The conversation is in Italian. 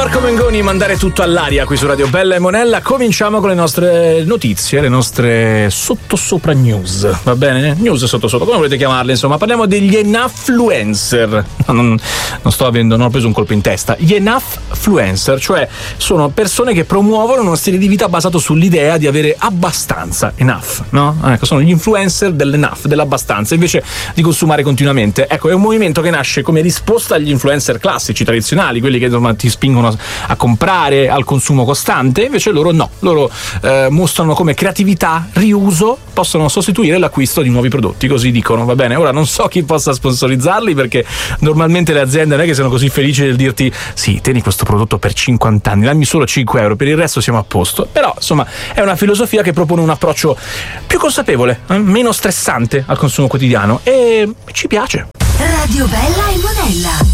Marco Mengoni, mandare tutto all'aria qui su Radio Bella e Monella. Cominciamo con le nostre notizie, le nostre sottosopra news, va bene? News sottosopra, come volete chiamarle, insomma. Parliamo degli Enaughfluencer. Non ho preso un colpo in testa. Gli Enaughfluencer, cioè sono persone che promuovono uno stile di vita basato sull'idea di avere abbastanza, enough, no? Ecco, sono gli influencer dell'enough, dell'abbastanza, invece di consumare continuamente. Ecco, è un movimento che nasce come risposta agli influencer classici, tradizionali, quelli che insomma ti spingono a comprare, al consumo costante. Invece loro no, mostrano come creatività, riuso possono sostituire l'acquisto di nuovi prodotti, così dicono, va bene? Ora non so chi possa sponsorizzarli, perché normalmente le aziende non è che siano così felici nel dirti sì, tieni questo prodotto per 50 anni, dammi solo 5 euro, per il resto siamo a posto. Però insomma è una filosofia che propone un approccio più consapevole, meno stressante al consumo quotidiano, e ci piace. Radio Bella e Monella.